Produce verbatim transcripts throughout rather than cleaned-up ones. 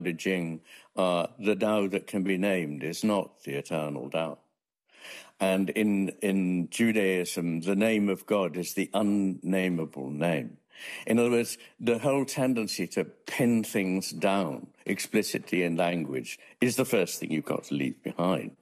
De Jing, uh, the Tao that can be named is not the eternal Tao. And in, in Judaism, the name of God is the unnameable name. In other words, the whole tendency to pin things down explicitly in language is the first thing you've got to leave behind.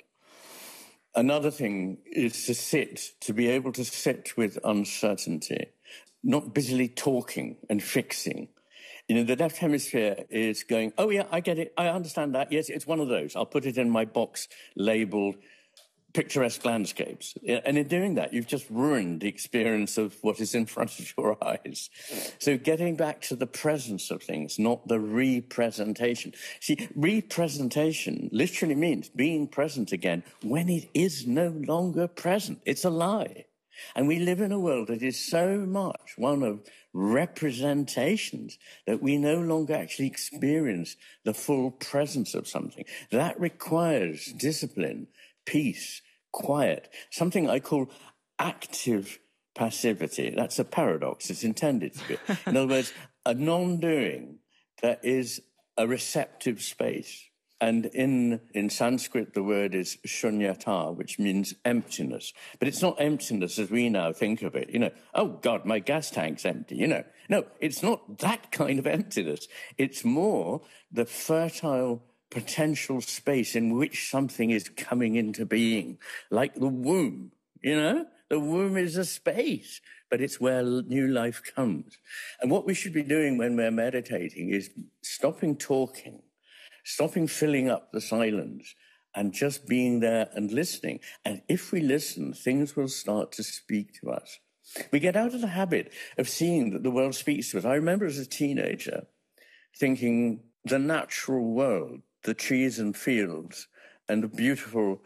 Another thing is to sit, to be able to sit with uncertainty, not busily talking and fixing. You know, the left hemisphere is going, oh, yeah, I get it. I understand that. Yes, it's one of those. I'll put it in my box labeled picturesque landscapes. And in doing that, you've just ruined the experience of what is in front of your eyes. So getting back to the presence of things, not the representation. See, representation literally means being present again when it is no longer present. It's a lie. And we live in a world that is so much one of representations that we no longer actually experience the full presence of something. That requires discipline, peace, quiet, something I call active passivity. That's a paradox. It's intended to be. In other words, a non-doing that is a receptive space. And in, in Sanskrit, the word is shunyata, which means emptiness. But it's not emptiness as we now think of it. You know, oh, God, my gas tank's empty. You know, no, it's not that kind of emptiness. It's more the fertile potential space in which something is coming into being, like the womb, you know? The womb is a space, but it's where new life comes. And what we should be doing when we're meditating is stopping talking, stopping filling up the silence, and just being there and listening. And if we listen, things will start to speak to us. We get out of the habit of seeing that the world speaks to us. I remember as a teenager thinking the natural world, the trees and fields and the beautiful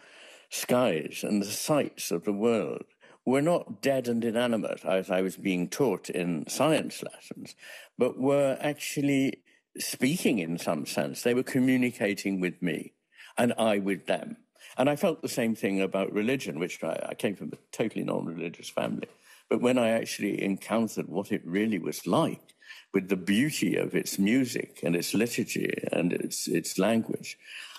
skies and the sights of the world were not dead and inanimate, as I was being taught in science lessons, but were actually speaking in some sense. They were communicating with me and I with them. And I felt the same thing about religion, which I, I came from a totally non-religious family. But when I actually encountered what it really was like, with the beauty of its music and its liturgy and its, its language,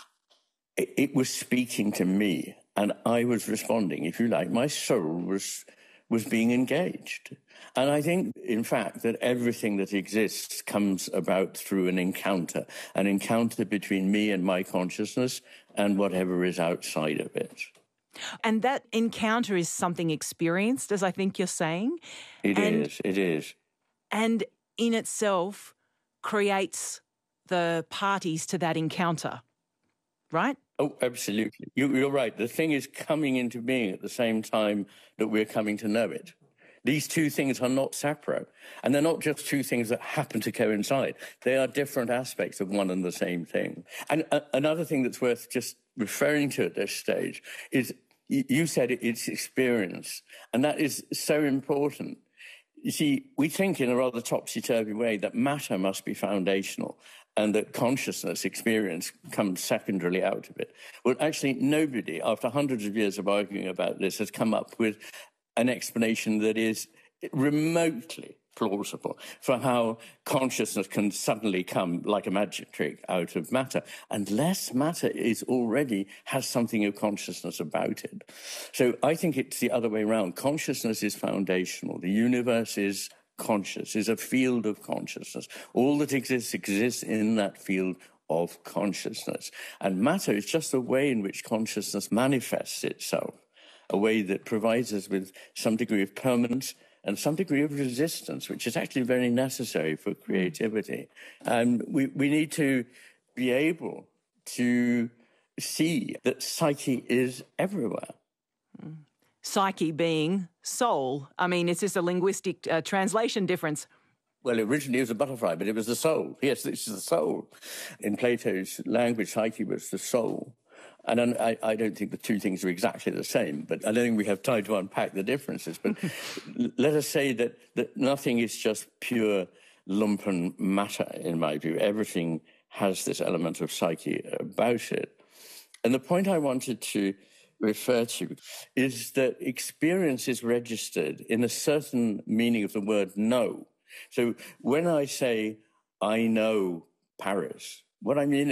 it, it was speaking to me and I was responding, if you like. My soul was, was being engaged. And I think, in fact, that everything that exists comes about through an encounter, an encounter between me and my consciousness and whatever is outside of it. And that encounter is something experienced, as I think you're saying. It and, is, it is. And in itself creates the parties to that encounter, right? Oh, absolutely. You, you're right. The thing is coming into being at the same time that we're coming to know it. These two things are not separate. And they're not just two things that happen to coincide. They are different aspects of one and the same thing. And uh, another thing that's worth just referring to at this stage is, you said it's experience. And that is so important. You see, we think in a rather topsy-turvy way that matter must be foundational and that consciousness, experience, comes secondarily out of it. Well, actually, nobody, after hundreds of years of arguing about this, has come up with an explanation that is remotely plausible for how consciousness can suddenly come like a magic trick out of matter, unless matter is already has something of consciousness about it. So I think it's the other way around. Consciousness is foundational. The universe is conscious, is a field of consciousness. All that exists exists in that field of consciousness. And matter is just a way in which consciousness manifests itself, a way that provides us with some degree of permanence and some degree of resistance, which is actually very necessary for creativity. And we, we need to be able to see that psyche is everywhere. Mm. Psyche being soul. I mean, it's just a linguistic uh, translation difference. Well, originally it was a butterfly, but it was the soul. Yes, this is the soul. In Plato's language, psyche was the soul. And I, I don't think the two things are exactly the same, but I don't think we have time to unpack the differences. But let us say that, that nothing is just pure lumpen matter, in my view. Everything has this element of psyche about it. And the point I wanted to refer to is that experience is registered in a certain meaning of the word know. So when I say, I know Paris, what I mean